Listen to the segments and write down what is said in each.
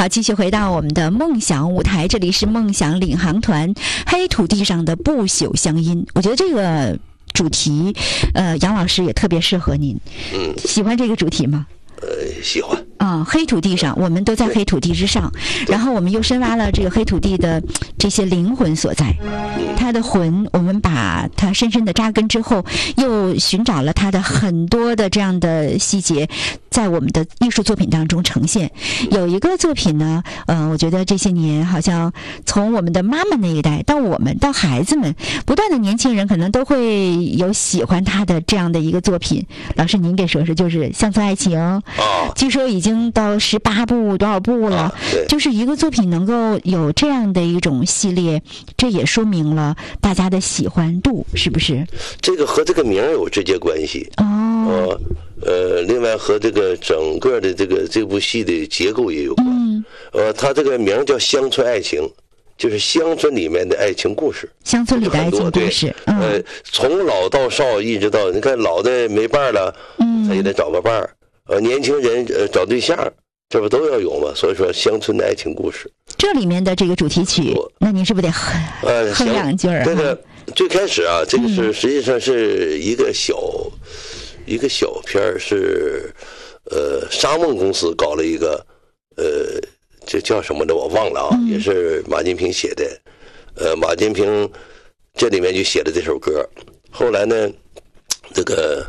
好，继续回到我们的梦想舞台，这里是梦想领航团，黑土地上的不朽乡音。我觉得这个主题，杨老师也特别适合您。喜欢这个主题吗？ 喜欢啊，黑土地上，我们都在黑土地之上，然后我们又深挖了这个黑土地的这些灵魂所在，它的魂，我们把它深深的扎根之后，又寻找了它的很多的这样的细节，在我们的艺术作品当中呈现。有一个作品呢，我觉得这些年好像从我们的妈妈那一代到我们到孩子们，不断的年轻人可能都会有喜欢他的这样的一个作品。老师您给说说，就是《乡村爱情》据说已经到18部多少部了，就是一个作品能够有这样的一种系列，这也说明了大家的喜欢度，是不是？ 这个和这个名有直接关系另外和这个整个的这部戏的结构也有关。它这个名叫《乡村爱情》，就是乡村里面的爱情故事。 乡村里的爱情故事， 从老到少，一直到你看老的没伴了，他也得找个伴儿。年轻人找对象，这不都要有吗？所以说乡村的爱情故事。 这里面的这个主题曲，那您是不是得哼两句啊？ 这个最开始啊，这个是实际上是一个小片，是沙梦公司搞了一个这叫什么的我忘了啊，也是马金平写的。马金平这里面就写了这首歌。后来呢，这个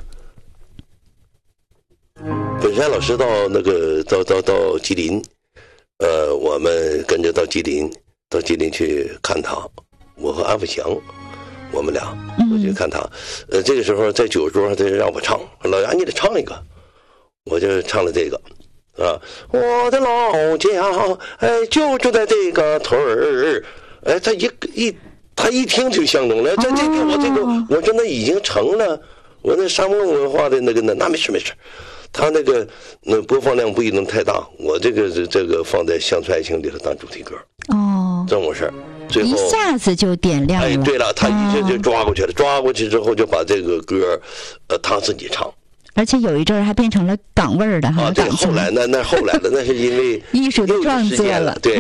本山老师到到吉林，我们跟着到吉林去看他，我和安富祥，我们俩我去看他。这个时候在酒桌上，他让我唱，老杨你得唱一个，我就唱了这个。我的老家，就住在这个屯儿，他一听就相中了，这我真的已经成了我那沙漠文化的那没事。他那播放量不一定太大，我这个放在《乡村爱情》里头当主题歌。这么回事。最后一下子就点亮了。 对了，他一下就抓过去了，抓过去之后就把这个歌，他自己唱。 而且有一阵儿还变成了港味儿的哈。 对，后来那后来的那是因为艺术的创作了。 对，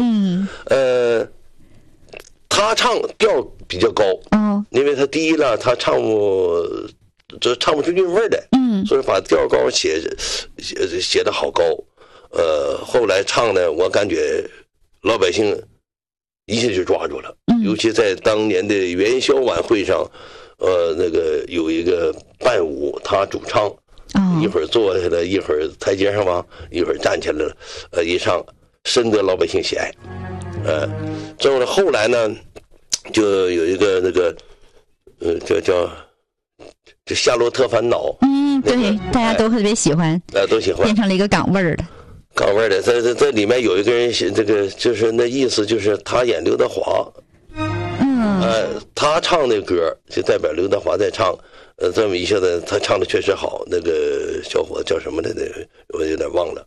他唱调比较高，因为他第一了，他唱不出韵味的，所以把调高写得好高。后来唱呢，我感觉老百姓一下就抓住了，尤其在当年的元宵晚会上，有一个伴舞，他主唱，一会儿坐下来，一会儿台阶上吧，一会儿站起来了，一唱深得老百姓喜爱。之后呢，后来呢，就有一个叫夏洛特烦恼， 对，大家都特别喜欢， 都喜欢， 变成了一个港味儿的。 港味儿的，在里面有一个人写这个，就是那意思就是他演刘德华，他唱那歌就代表刘德华在唱，这么一下子他唱的确实好，那个小伙子叫什么来着？我有点忘了，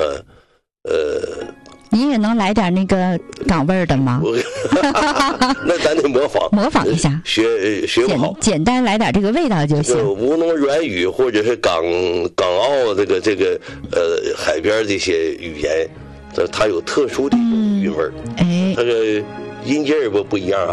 你也能来点那个港味儿的吗？ 那咱得模仿一下， 学不好， 简单来点这个味道就行。 吴侬软语或者是港澳这个海边这些语言，它有特殊的一种韵味儿，它的音阶也不一样啊。